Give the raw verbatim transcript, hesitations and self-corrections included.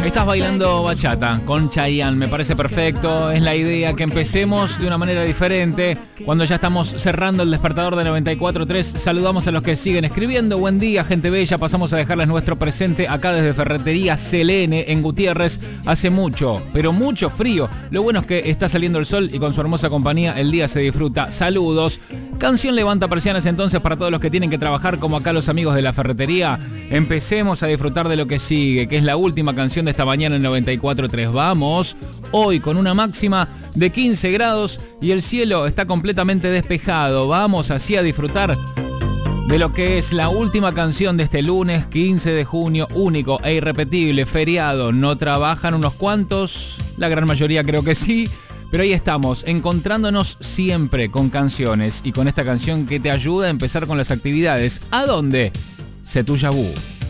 Estás bailando bachata con Chayanne, me parece perfecto. Es la idea que empecemos de una manera diferente. Cuando ya estamos cerrando el despertador de noventa y cuatro punto tres, saludamos a los que siguen escribiendo. Buen día, gente bella. Pasamos a dejarles nuestro presente acá desde Ferretería Selene en Gutiérrez. Hace mucho, pero mucho frío. Lo bueno es que está saliendo el sol y con su hermosa compañía el día se disfruta. Saludos. Canción Levanta Persianas entonces para todos los que tienen que trabajar como acá los amigos de la ferretería. Empecemos a disfrutar de lo que sigue, que es la última canción de esta mañana en noventa y cuatro punto tres. Vamos, hoy con una máxima de quince grados y el cielo está completamente despejado. Vamos así a disfrutar de lo que es la última canción de este lunes quince de junio, único e irrepetible, feriado. ¿No trabajan unos cuantos? La gran mayoría creo que sí. Pero ahí estamos, encontrándonos siempre con canciones y con esta canción que te ayuda a empezar con las actividades. ¿A dónde? Setúbal.